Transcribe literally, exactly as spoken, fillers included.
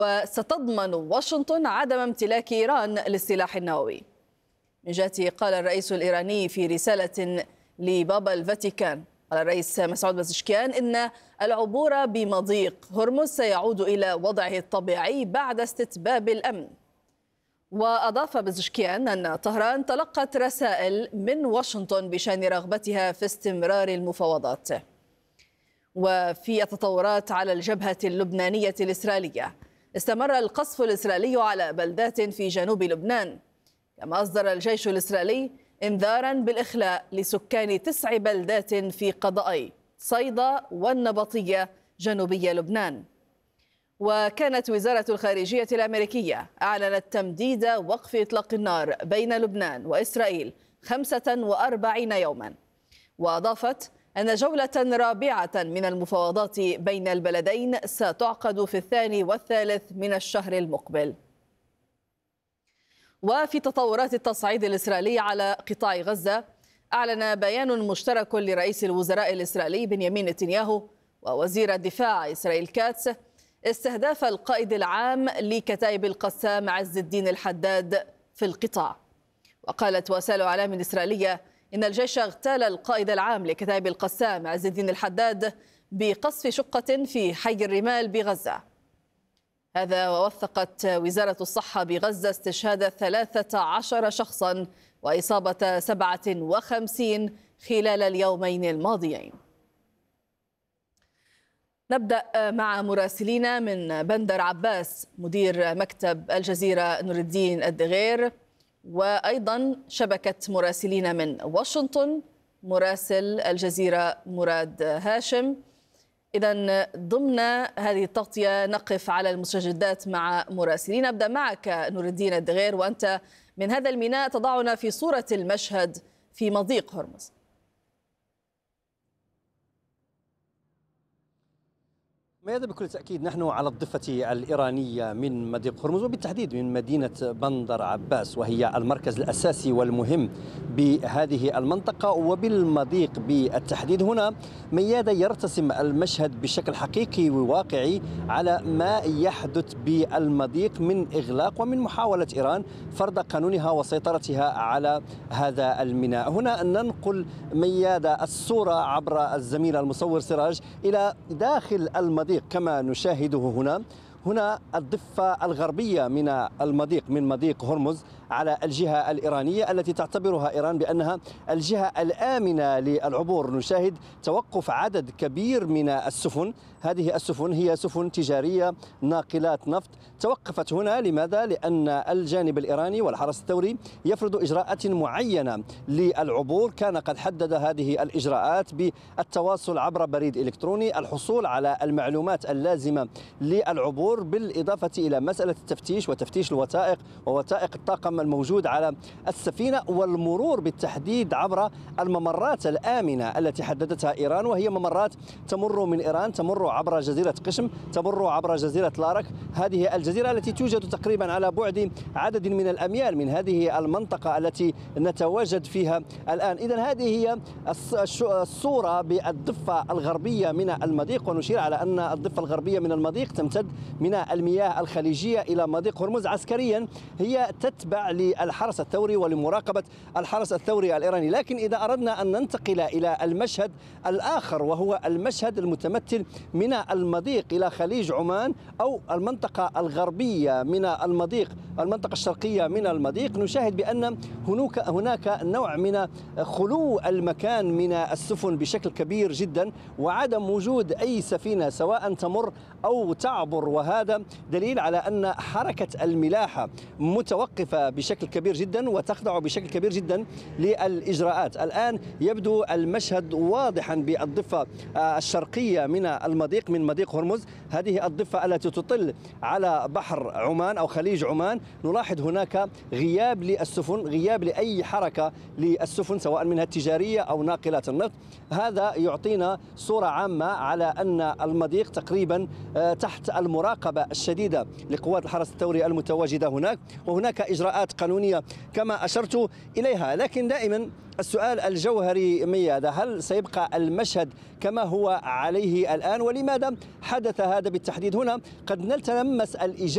وستضمن واشنطن عدم امتلاك إيران للسلاح النووي. من جهته قال الرئيس الإيراني في رسالة لبابا الفاتيكان، قال الرئيس مسعود بزشكيان إن العبور بمضيق هرمز سيعود إلى وضعه الطبيعي بعد استتباب الأمن. وأضاف بزشكيان أن طهران تلقت رسائل من واشنطن بشأن رغبتها في استمرار المفاوضات. وفي التطورات على الجبهة اللبنانية الإسرائيلية، استمر القصف الإسرائيلي على بلدات في جنوب لبنان، كما أصدر الجيش الإسرائيلي إنذارا بالإخلاء لسكان تسع بلدات في قضائي صيدا والنبطية جنوبي لبنان. وكانت وزارة الخارجية الأمريكية أعلنت تمديد وقف إطلاق النار بين لبنان وإسرائيل خمسة وأربعين يوما، وأضافت أن جولة رابعة من المفاوضات بين البلدين ستعقد في الثاني والثالث من الشهر المقبل. وفي تطورات التصعيد الإسرائيلي على قطاع غزة، أعلن بيان مشترك لرئيس الوزراء الإسرائيلي بنيامين نتنياهو ووزير الدفاع إسرائيل كاتس استهداف القائد العام لكتائب القسام عز الدين الحداد في القطاع. وقالت وسائل إعلام إسرائيلية إن الجيش اغتال القائد العام لكتائب القسام عز الدين الحداد بقصف شقة في حي الرمال بغزة. هذا ووثقت وزارة الصحة بغزة استشهاد ثلاثة عشر شخصا وإصابة سبعة وخمسين خلال اليومين الماضيين. نبدأ مع مراسلينا من بندر عباس مدير مكتب الجزيرة نور الدين الدغير، وأيضا شبكة مراسلين من واشنطن مراسل الجزيرة مراد هاشم. إذن ضمن هذه التغطية نقف على المستجدات مع مراسلين. أبدأ معك نور الدين الدغير، وأنت من هذا الميناء تضعنا في صورة المشهد في مضيق هرمز. ميادة، بكل تأكيد نحن على الضفة الإيرانية من مضيق هرمز، وبالتحديد من مدينة بندر عباس، وهي المركز الأساسي والمهم بهذه المنطقة وبالمضيق بالتحديد. هنا ميادة يرتسم المشهد بشكل حقيقي وواقعي على ما يحدث بالمضيق من إغلاق ومن محاولة إيران فرض قانونها وسيطرتها على هذا الميناء. هنا ننقل ميادة الصورة عبر الزميل المصور سراج إلى داخل المضيق كما نشاهده هنا. هنا الضفة الغربية من المضيق من مضيق هرمز على الجهة الإيرانية التي تعتبرها إيران بأنها الجهة الآمنة للعبور. نشاهد توقف عدد كبير من السفن، هذه السفن هي سفن تجارية ناقلات نفط توقفت هنا. لماذا؟ لأن الجانب الإيراني والحرس الثوري يفرض إجراءات معينة للعبور، كان قد حدد هذه الإجراءات بالتواصل عبر بريد إلكتروني، الحصول على المعلومات اللازمة للعبور، بالإضافة إلى مسألة التفتيش وتفتيش الوثائق ووثائق الطاقم الموجود على السفينة، والمرور بالتحديد عبر الممرات الآمنة التي حددتها إيران، وهي ممرات تمر من إيران، تمر عبر جزيرة قشم، تمر عبر جزيرة لارك، هذه الجزيرة التي توجد تقريبا على بعد عدد من الأميال من هذه المنطقة التي نتواجد فيها الآن. إذن هذه هي الصورة بالضفة الغربية من المضيق، ونشير على أن الضفة الغربية من المضيق تمتد من المياه الخليجية إلى مضيق هرمز. عسكريا هي تتبع للحرس الثوري ولمراقبة الحرس الثوري الإيراني. لكن إذا أردنا أن ننتقل إلى المشهد الآخر، وهو المشهد المتمثل من المضيق إلى خليج عمان أو المنطقة الغربية من المضيق، المنطقة الشرقية من المضيق، نشاهد بأن هناك هناك نوع من خلو المكان من السفن بشكل كبير جدا، وعدم وجود أي سفينة سواء تمر أو تعبر، وهذا دليل على أن حركة الملاحة متوقفة بشكل كبير جدا وتخضع بشكل كبير جدا للإجراءات. الآن يبدو المشهد واضحا بالضفة الشرقية من المضيق من مضيق هرمز، هذه الضفة التي تطل على بحر عمان أو خليج عمان. نلاحظ هناك غياب للسفن، غياب لأي حركة للسفن سواء منها التجارية أو ناقلات النفط. هذا يعطينا صورة عامة على أن المضيق تقريبا تحت المراقبة الشديدة لقوات الحرس الثوري المتواجدة هناك، وهناك إجراءات قانونية كما أشرت إليها. لكن دائما السؤال الجوهري ميادة، هل سيبقى المشهد كما هو عليه الآن؟ ولماذا حدث هذا بالتحديد؟ هنا قد نتلمس الإجابة